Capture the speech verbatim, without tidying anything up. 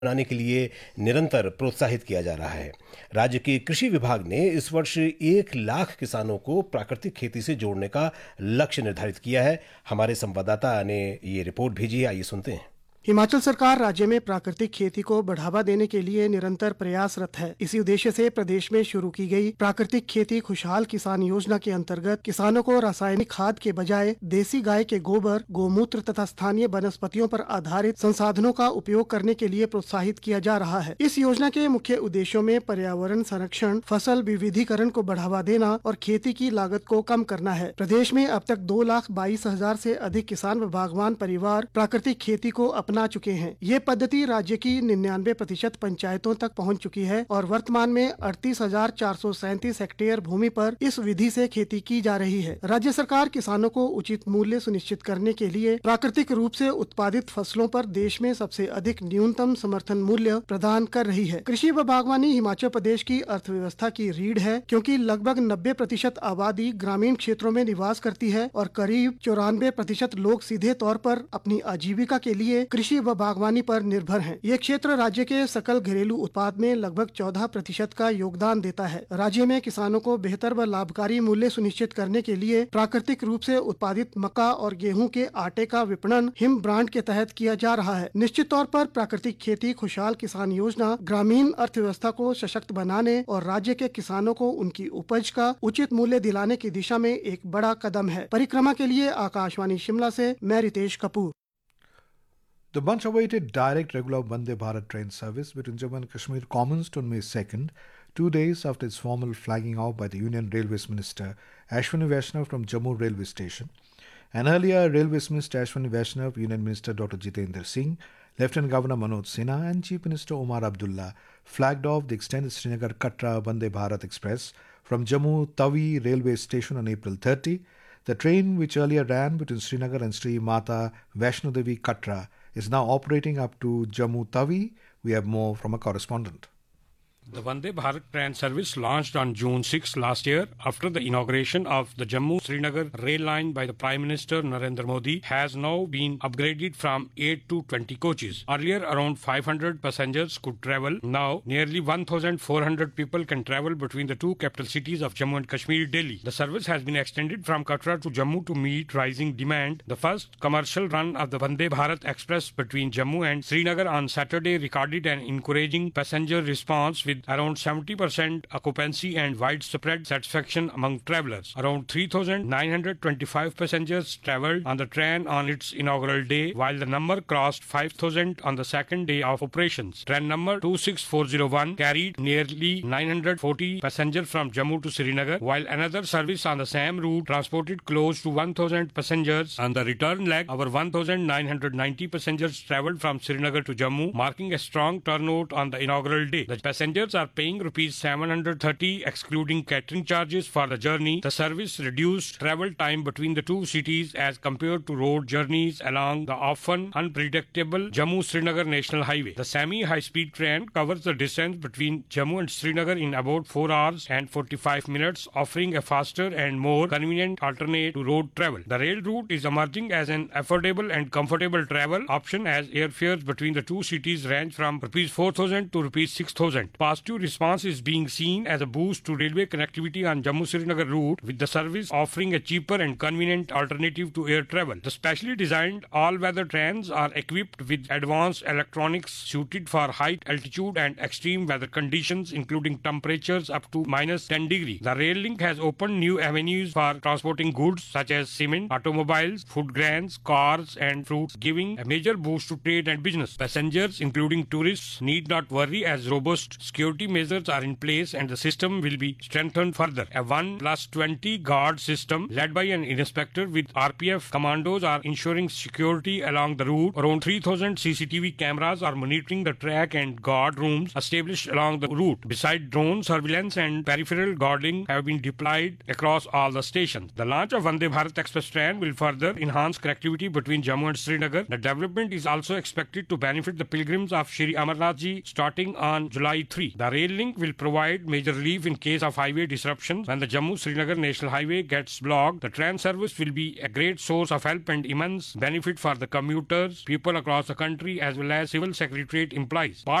बनाने के लिए निरंतर प्रोत्साहित किया जा रहा है। राज्य के कृषि विभाग ने इस वर्ष एक लाख किसानों को प्राकृतिक खेती से जोड़ने का लक्ष्य निर्धारित किया है। हमारे संवाददाता ने ये रिपोर्ट भेजी है, आइए सुनते हैं। हिमाचल सरकार राज्य में प्राकृतिक खेती को बढ़ावा देने के लिए निरंतर प्रयासरत है। इसी उद्देश्य से प्रदेश में शुरू की गई प्राकृतिक खेती खुशहाल किसान योजना के अंतर्गत किसानों को रासायनिक खाद के बजाय देसी गाय के गोबर, गोमूत्र तथा स्थानीय वनस्पतियों पर आधारित संसाधनों का उपयोग करने के लिए प्रोत्साहित किया जा रहा है। इस योजना के मुख्य उद्देश्यों में पर्यावरण संरक्षण, फसल विविधीकरण को बढ़ावा देना और खेती की लागत को कम करना है। प्रदेश में अब तक दो लाख बाईस हजार से अधिक किसान व बागवान परिवार प्राकृतिक खेती को अपना चुके हैं। ये पद्धति राज्य की निन्यानवे प्रतिशत पंचायतों तक पहुंच चुकी है और वर्तमान में अड़तीस हजार चार सौ सैंतीस हेक्टेयर भूमि पर इस विधि से खेती की जा रही है। राज्य सरकार किसानों को उचित मूल्य सुनिश्चित करने के लिए प्राकृतिक रूप से उत्पादित फसलों पर देश में सबसे अधिक न्यूनतम समर्थन मूल्य प्रदान कर रही है। कृषि व बागवानी हिमाचल प्रदेश की अर्थव्यवस्था की रीढ़ है, क्योंकि लगभग नब्बे प्रतिशत आबादी ग्रामीण क्षेत्रों में निवास करती है और करीब चौरानवे प्रतिशत लोग सीधे तौर पर अपनी आजीविका के लिए कृषि व बागवानी पर निर्भर हैं। ये क्षेत्र राज्य के सकल घरेलू उत्पाद में लगभग चौदह प्रतिशत का योगदान देता है। राज्य में किसानों को बेहतर व लाभकारी मूल्य सुनिश्चित करने के लिए प्राकृतिक रूप से उत्पादित मक्का और गेहूं के आटे का विपणन हिम ब्रांड के तहत किया जा रहा है। निश्चित तौर पर प्राकृतिक खेती खुशहाल किसान योजना ग्रामीण अर्थव्यवस्था को सशक्त बनाने और राज्य के किसानों को उनकी उपज का उचित मूल्य दिलाने की दिशा में एक बड़ा कदम है। परिक्रमा के लिए आकाशवाणी शिमला से मैं Ritesh Kapoor. The much-awaited direct regular Vande Bharat train service between Jammu and Kashmir commenced on May second, two days after its formal flagging off by the Union Railways Minister Ashwini Vaishnav from Jammu Railway Station. And earlier, Railways Minister Ashwini Vaishnav, Union Minister Doctor Jitendra Singh, Lieutenant Governor Manoj Sinha and Chief Minister Omar Abdullah flagged off the extended Srinagar-Katra Vande Bharat Express from Jammu Tawi Railway Station on April thirtieth. The train, which earlier ran between Srinagar and Sri Mata Vaishno Devi Katra, is now operating up to Jammu Tawi. We have more from a correspondent. The Vande Bharat train service launched on June sixth last year after the inauguration of the Jammu-Srinagar rail line by the Prime Minister Narendra Modi has now been upgraded from eight to twenty coaches. Earlier around five hundred passengers could travel. Now nearly one thousand four hundred people can travel between the two capital cities of Jammu and Kashmir, Delhi. The service has been extended from Katra to Jammu to meet rising demand. The first commercial run of the Vande Bharat Express between Jammu and Srinagar on Saturday recorded an encouraging passenger response with around seventy percent occupancy and widespread satisfaction among travellers. Around three thousand nine hundred twenty-five passengers travelled on the train on its inaugural day, while the number crossed five thousand on the second day of operations. Train number two six four zero one carried nearly nine hundred forty passengers from Jammu to Srinagar, while another service on the same route transported close to one thousand passengers. On the return leg, over one thousand nine hundred ninety passengers travelled from Srinagar to Jammu, marking a strong turnout on the inaugural day. The passengers are paying rupees seven hundred thirty excluding catering charges for the journey. The service reduced travel time between the two cities as compared to road journeys along the often unpredictable Jammu-Srinagar National Highway. The semi-high-speed train covers the distance between Jammu and Srinagar in about four hours and forty-five minutes, offering a faster and more convenient alternate to road travel. The rail route is emerging as an affordable and comfortable travel option as airfares between the two cities range from rupees four thousand to rupees six thousand. Positive response is being seen as a boost to railway connectivity on Jammu-Srinagar route, with the service offering a cheaper and convenient alternative to air travel. The specially designed all-weather trains are equipped with advanced electronics suited for high altitude and extreme weather conditions, including temperatures up to minus ten degrees. The rail link has opened new avenues for transporting goods such as cement, automobiles, food grains, cars and fruits, giving a major boost to trade and business. Passengers, including tourists, need not worry as robust security measures are in place and the system will be strengthened further. A one plus twenty guard system led by an inspector with R P F commandos are ensuring security along the route. Around three thousand C C T V cameras are monitoring the track and guard rooms established along the route. Besides, drone surveillance and peripheral guarding have been deployed across all the stations. The launch of Vande Bharat Express train will further enhance connectivity between Jammu and Srinagar. The development is also expected to benefit the pilgrims of Shri Amarnath Ji starting on July third. The rail link will provide major relief in case of highway disruptions. When the Jammu-Srinagar National Highway gets blocked, the train service will be a great source of help and immense benefit for the commuters, people across the country, as well as civil secretariat employees.